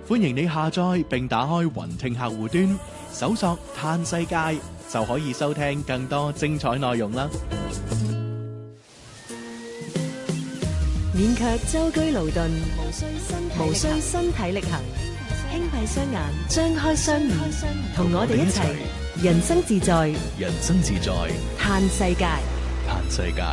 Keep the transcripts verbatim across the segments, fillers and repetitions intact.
歡迎你下載並打開雲聽客戶端，搜索嘆世界就可以收聽更多精彩內容啦。 免卻舟車勞頓，無需身體力行，輕閉雙眼，張開雙耳，同我哋一齊人生自在， 人生自在， 嘆世界。 嘆世界。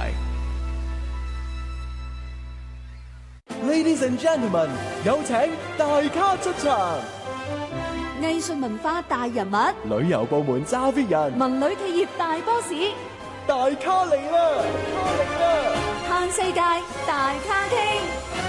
Ladies and gentlemen，有請大咖出場。 藝術文化大人物， 旅遊部門揸 fit 人， 文旅企業大 boss， 大咖嚟啦！咖嚟啦！ 嘆世界大咖傾。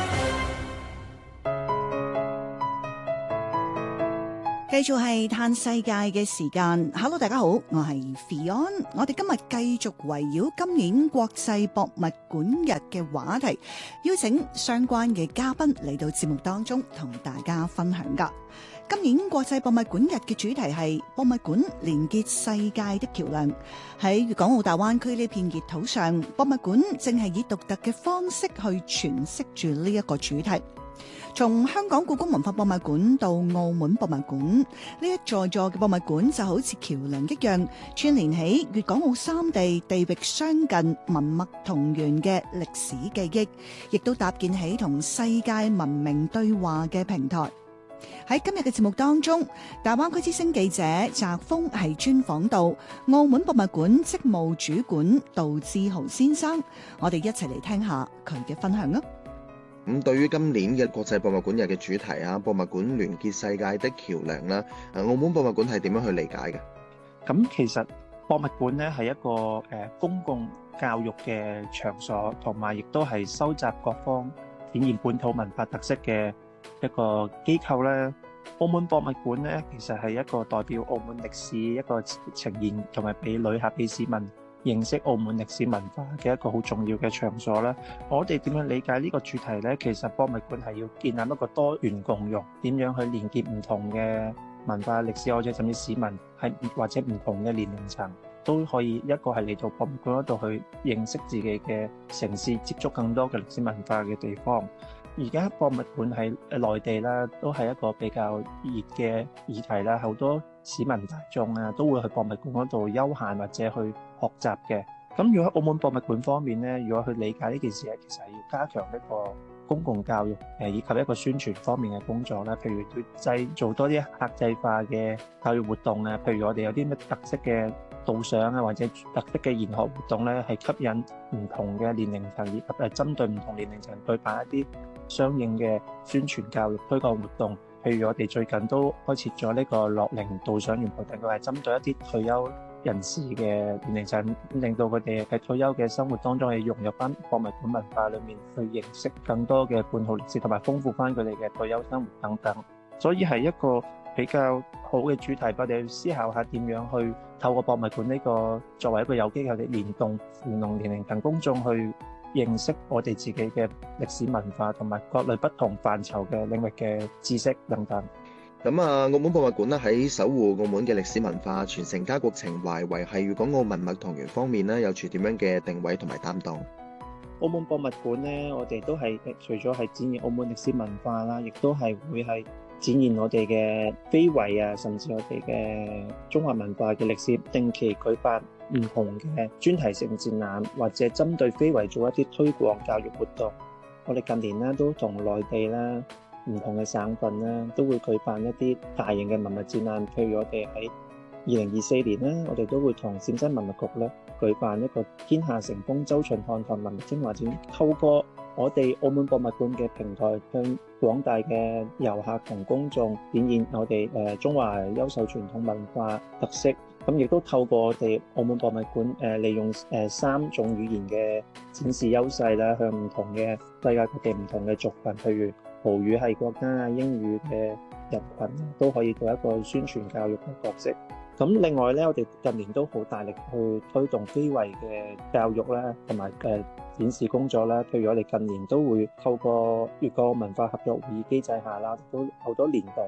繼續係嘆世界嘅時間。Hello， 大家好，我係 Fion。我哋今日繼續圍繞今年國際博物館日嘅話題，邀請相關嘅嘉賓嚟到節目當中同大家分享噶。今年國際博物館日嘅主題係博物館連結世界的橋樑。喺粵港澳大灣區呢片熱土上，博物館正係以獨特嘅方式去詮釋住呢一個主題。從香港故宮文化博物館到澳門博物館，呢一座座嘅博物館就好似橋樑一樣，串聯起粵港澳三地地域相近、文脈同源嘅歷史記憶，亦都搭建起同世界文明對話嘅平台。喺今日嘅節目當中，大灣區之聲記者澤峰係專訪到澳門博物館職務主管杜志豪先生，我哋一齊嚟聽下佢嘅分享啊！ 咁對於今年嘅國際博物館日嘅主題啊，博物館聯結世界的橋樑啦，誒，澳門博物館係點樣去理解嘅？ 咁其實博物館咧係一個誒公共教育嘅場所，同埋亦都係收集各方展現本土文化特色嘅一個機構咧。澳門博物館咧，其實係一個代表澳門歷史一個呈現，同埋俾旅客、俾市民認識澳門歷史文化嘅一個好重要嘅場所啦。我哋點樣理解呢個主題呢？其實博物館係要建立一個多元共融，點樣去連結唔同嘅文化歷史，或者甚至市民係或者唔同嘅年齡層都可以一個係嚟到博物館嗰度去認識自己嘅城市，接觸更多嘅歷史文化嘅地方。而家博物館喺內地啦，都係一個比較熱嘅議題啦，好多市民大眾啊都會去博物館嗰度休閒或者去學習嘅。咁如果喺澳門博物館方面咧，如果去理解呢件事咧，其實係要加強一個公共教育誒以及一個宣傳方面嘅工作啦。譬如要製造多啲客製化嘅教育活動啊，譬如我哋有啲咩特色嘅導賞啊，或者特色嘅研學活動咧，係吸引唔同嘅年齡層，以及係針對唔同年齡層去辦一啲相應嘅宣傳教育推廣活動。譬如我哋最近都開設咗呢個樂齡導賞員活動，佢係針對一啲退休人士嘅年齡層，令到佢哋喺退休嘅生活當中係融入翻博物館文化裏面，去認識更多嘅本土歷史，同埋豐富翻佢哋嘅退休生活等等。所以係一個比較好嘅主題，我哋要思考下點樣去透過博物館呢個作為一個有機構嘅聯動唔同年齡層公眾去認識我哋自己嘅歷史文化，同埋各類不同範疇嘅領域嘅知識等等。 咁啊，澳門博物館咧喺守護澳門嘅歷史文化、傳承家國情懷、維繫粵港澳文脈同源方面咧，有住點樣嘅定位同埋擔當？ 澳門博物館咧，我哋都係除咗係展現澳門歷史文化啦，亦都係會係展現我哋嘅非遺啊，甚至我哋嘅中華文化嘅歷史，定期舉辦唔同嘅專題性展覽，或者針對非遺做一啲推廣教育活動。我哋近年咧都同內地啦、唔同嘅省份咧都會舉辦一啲大型嘅文物展覽。譬如我哋喺二零二四年咧，我哋都會同陝西文物局咧舉辦一個天下乘風周秦漢唐文物精華展，透過我哋澳門博物館嘅平台，向廣大嘅遊客同公眾展現我哋誒中華優秀傳統文化特色。咁亦都透過我哋澳門博物館誒利用誒三種語言嘅展示優勢啦，向唔同嘅世界各地唔同嘅族群，譬如葡語系國家啊、英語嘅人群都可以做一個宣傳教育嘅角色。咁另外咧，我哋近年都好大力去推動非遺嘅教育啦，同埋誒展示工作啦。譬如我哋近年都會透過粵港澳文化合作會議機制下啦，都好多聯動嘅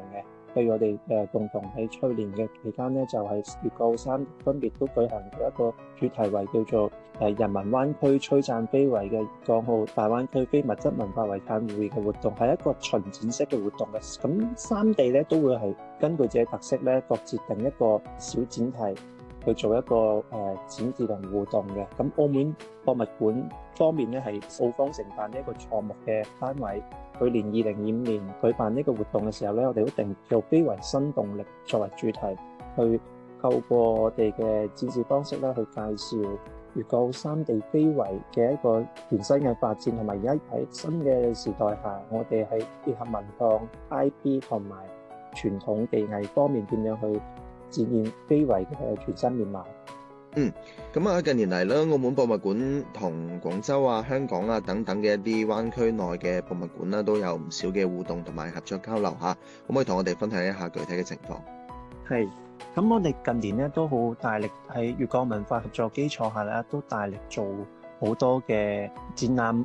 譬如我哋誒共同喺去年嘅期間咧，就係粵港澳三分別都舉行咗一個主題為叫做誒人民灣區璀璨非遺嘅粵港澳大灣區非物質文化遺產會嘅活動，係一個巡展式嘅活動嘅。咁三地咧都會係根據自己特色咧，各自定一個小展題去做一個誒、呃、展示同互動嘅。咁澳門博物館方面咧，係澳方承辦一個項目嘅單位。去年二零二五年舉辦呢個活動嘅時候咧，我哋都定做非遺新動力作為主題，去透過我哋嘅展示方式咧，去介紹粵港澳三地非遺嘅一個全新嘅發展，同埋而家喺新嘅時代下，我哋喺結合文創 I P 同埋傳統技藝方面點樣去展現非遺嘅全新面貌。 嗯，咁啊近年嚟咧，澳門博物館同廣州啊、香港啊等等嘅一啲灣區內嘅博物館啦，都有唔少嘅互動同埋合作交流嚇，可唔可以同我哋分享一下具體嘅情況？ 係，咁我哋近年咧都好大力喺粵港文化合作基礎下咧，都大力做好多嘅展覽